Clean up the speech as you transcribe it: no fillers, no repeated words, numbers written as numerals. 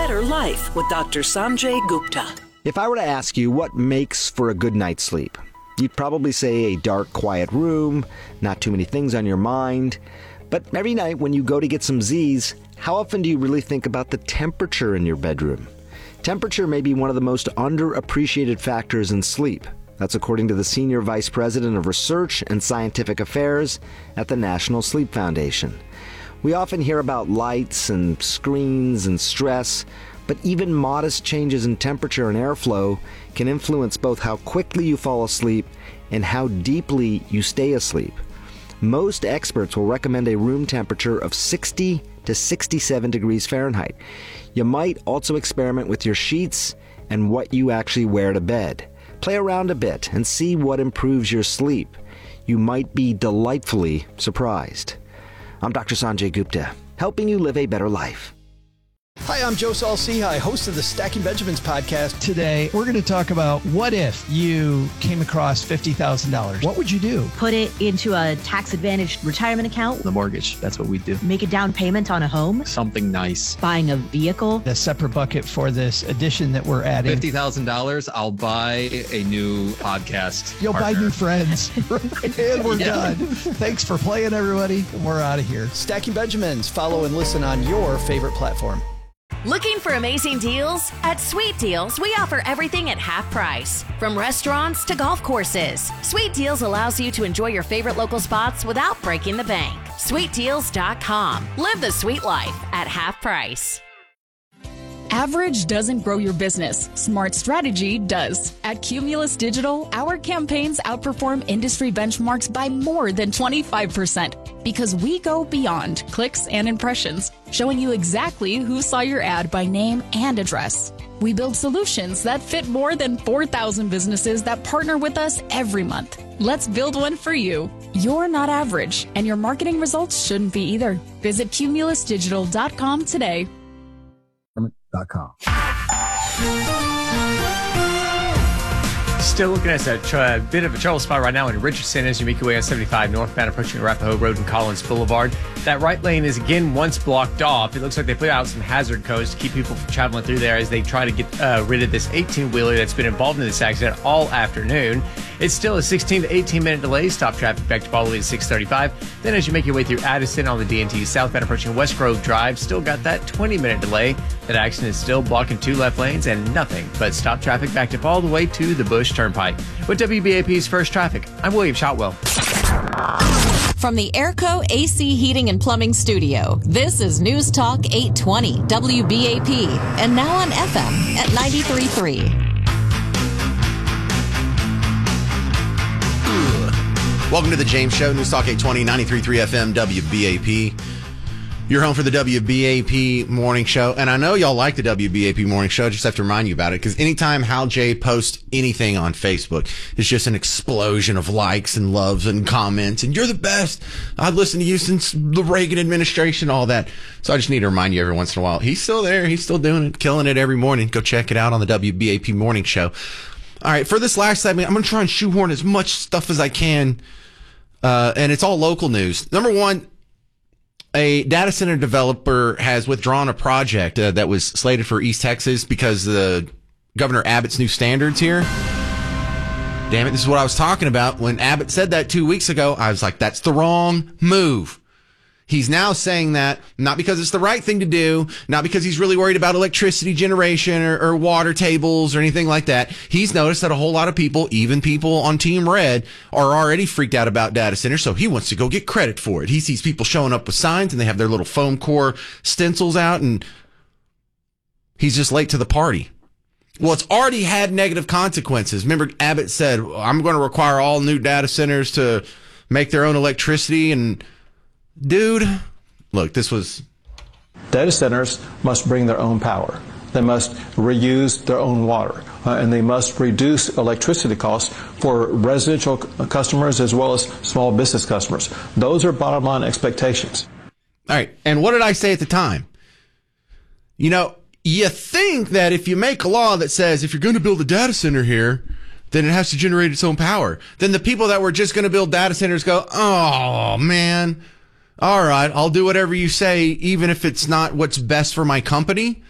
better life with Dr. Sanjay Gupta. If I were to ask you what makes for a good night's sleep, you'd probably say a dark, quiet room, not too many things on your mind. But every night when you go to get some Z's, how often do you really think about the temperature in your bedroom? Temperature may be one of the most underappreciated factors in sleep. That's according to the Senior Vice President of Research and Scientific Affairs at the National Sleep Foundation. We often hear about lights and screens and stress, but even modest changes in temperature and airflow can influence both how quickly you fall asleep and how deeply you stay asleep. Most experts will recommend a room temperature of 60 to 67 degrees Fahrenheit. You might also experiment with your sheets and what you actually wear to bed. Play around a bit and see what improves your sleep. You might be delightfully surprised. I'm Dr. Sanjay Gupta, helping you live a better life. Hi, I'm Joe Saul-Sehy, host of the Stacking Benjamins podcast. Today, we're going to talk about what if you came across $50,000? What would you do? Put it into a tax-advantaged retirement account. The mortgage, that's what we do. Make a down payment on a home. Something nice. Buying a vehicle. The separate bucket for this addition that we're adding. $50,000, I'll buy a new podcast. You'll partner. buy new friends. And we're done. Thanks for playing, everybody. We're out of here. Stacking Benjamins. Follow and listen on your favorite platform. Looking for amazing deals? At Sweet Deals, we offer everything at half price. From restaurants to golf courses, Sweet Deals allows you to enjoy your favorite local spots without breaking the bank. SweetDeals.com. Live the sweet life at half price. Average doesn't grow your business. Smart strategy does. At Cumulus Digital, our campaigns outperform industry benchmarks by more than 25% because we go beyond clicks and impressions, showing you exactly who saw your ad by name and address. We build solutions that fit more than 4,000 businesses that partner with us every month. Let's build one for you. You're not average, and your marketing results shouldn't be either. Visit cumulusdigital.com today. Still looking at a bit of a trouble spot right now in Richardson as you make your way on 75 northbound approaching Arapahoe Road and Collins Boulevard. That right lane is again once blocked off. It looks like they put out some hazard codes to keep people from traveling through there as they try to get rid of this 18-wheeler that's been involved in this accident all afternoon. It's still a 16 to 18-minute delay. Stop traffic back to all the way to 635. Then as you make your way through Addison on the D&T southbound approaching West Grove Drive, still got that 20-minute delay. That accident is still blocking two left lanes and nothing but stop traffic backed up all the way to the Bush Turnpike. With WBAP's First Traffic, I'm William Shotwell. From the Airco AC Heating and Plumbing Studio, this is News Talk 820 WBAP, and now on FM at 93.3. Welcome to the James Show, News Talk 820, 93.3 FM, WBAP. You're home for the WBAP Morning Show, and I know y'all like the WBAP Morning Show. I just have to remind you about it, because anytime Hal J posts anything on Facebook, it's just an explosion of likes and loves and comments, and you're the best. I've listened to you since the Reagan administration, all that. So I just need to remind you every once in a while, he's still there. He's still doing it, killing it every morning. Go check it out on the WBAP Morning Show. All right, for this last segment, I'm going to try and shoehorn as much stuff as I can, and it's all local news. Number one, a data center developer has withdrawn a project that was slated for East Texas because of Governor Abbott's new standards here. Damn it, this is what I was talking about. When Abbott said that 2 weeks ago, I was like, that's the wrong move. He's now saying that not because it's the right thing to do, not because he's really worried about electricity generation or water tables or anything like that. He's noticed that a whole lot of people, even people on Team Red, are already freaked out about data centers, so he wants to go get credit for it. He sees people showing up with signs, and they have their little foam core stencils out, and he's just late to the party. Well, it's already had negative consequences. Remember, Abbott said, I'm going to require all new data centers to make their own electricity, and dude, look, this was... Data centers must bring their own power. They must reuse their own water. And they must reduce electricity costs for residential customers as well as small business customers. Those are bottom line expectations. All right. And what did I say at the time? You know, you think that if you make a law that says if you're going to build a data center here, then it has to generate its own power. Then the people that were just going to build data centers go, oh, man, all right, I'll do whatever you say, even if it's not what's best for my company.